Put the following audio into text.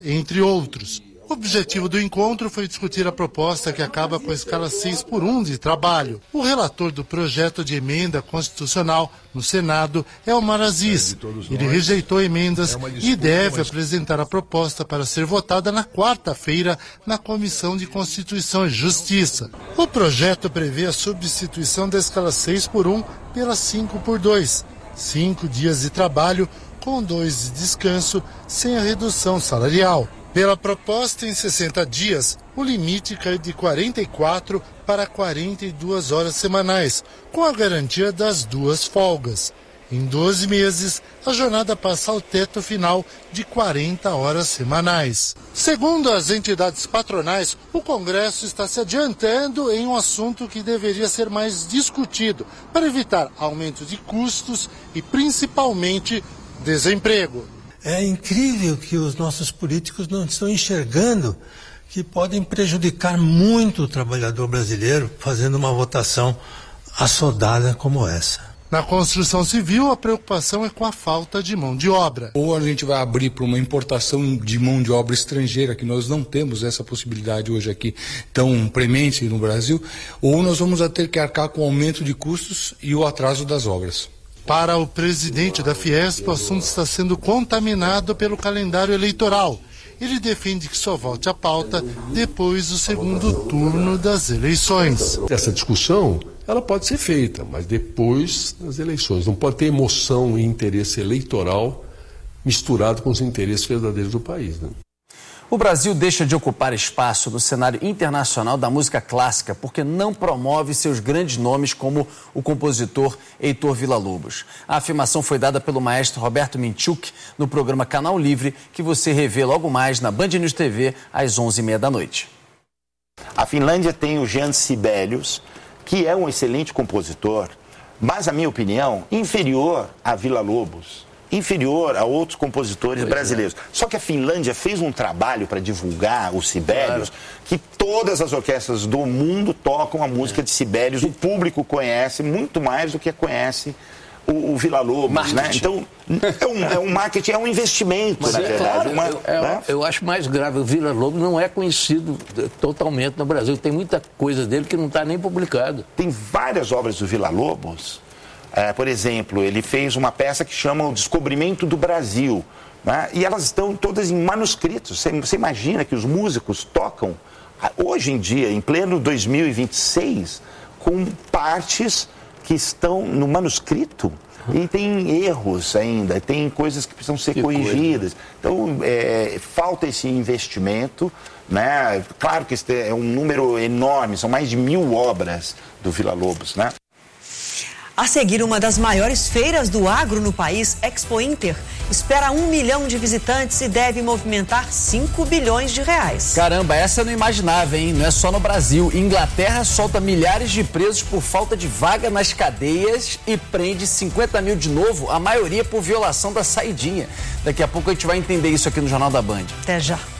entre outros. O objetivo do encontro foi discutir a proposta que acaba com a escala 6x1 de trabalho. O relator do projeto de emenda constitucional no Senado é Omar Aziz. Ele rejeitou emendas e deve apresentar a proposta para ser votada na quarta-feira na Comissão de Constituição e Justiça. O projeto prevê a substituição da escala 6x1 pela 5x2. 5 dias de trabalho com 2 de descanso sem a redução salarial. Pela proposta, em 60 dias, o limite cai de 44 para 42 horas semanais, com a garantia das 2 folgas. Em 12 meses, a jornada passa ao teto final de 40 horas semanais. Segundo as entidades patronais, o Congresso está se adiantando em um assunto que deveria ser mais discutido, para evitar aumento de custos e, principalmente, desemprego. É incrível que os nossos políticos não estão enxergando que podem prejudicar muito o trabalhador brasileiro fazendo uma votação assodada como essa. Na construção civil, a preocupação é com a falta de mão de obra. Ou a gente vai abrir para uma importação de mão de obra estrangeira, que nós não temos essa possibilidade hoje aqui tão premente no Brasil, ou nós vamos ter que arcar com o aumento de custos e o atraso das obras. Para o presidente da Fiesp, o assunto está sendo contaminado pelo calendário eleitoral. Ele defende que só volte à pauta depois do segundo turno das eleições. Essa discussão, ela pode ser feita, mas depois das eleições. Não pode ter emoção e interesse eleitoral misturado com os interesses verdadeiros do país, né? O Brasil deixa de ocupar espaço no cenário internacional da música clássica porque não promove seus grandes nomes como o compositor Heitor Villa-Lobos. A afirmação foi dada pelo maestro Roberto Minchuk no programa Canal Livre, que você revê logo mais na Band News TV às 11h30 da noite. A Finlândia tem o Jean Sibelius, que é um excelente compositor, mas, na minha opinião, inferior a Villa-Lobos. Inferior a outros compositores brasileiros. Só que a Finlândia fez um trabalho para divulgar o Sibelius, que todas as orquestras do mundo tocam a música de Sibelius. O público conhece muito mais do que conhece o Villa-Lobos, né? Então, é um marketing, é um investimento, mas na verdade. Claro, eu acho mais grave, o Villa-Lobos não é conhecido totalmente no Brasil. Tem muita coisa dele que não está nem publicada. Tem várias obras do Villa-Lobos. Por exemplo, ele fez uma peça que chama O Descobrimento do Brasil, né? E elas estão todas em manuscritos. Você imagina que os músicos tocam, hoje em dia, em pleno 2026, com partes que estão no manuscrito e tem erros ainda, tem coisas que precisam ser corrigidas. Então, falta esse investimento, né? Claro que esse é um número enorme, são mais de 1000 obras do Villa-Lobos, né? A seguir, uma das maiores feiras do agro no país, Expo Inter, espera 1 milhão de visitantes e deve movimentar 5 bilhões de reais. Caramba, essa eu não imaginava, hein? Não é só no Brasil. Inglaterra solta milhares de presos por falta de vaga nas cadeias e prende 50 mil de novo, a maioria por violação da saidinha. Daqui a pouco a gente vai entender isso aqui no Jornal da Band. Até já.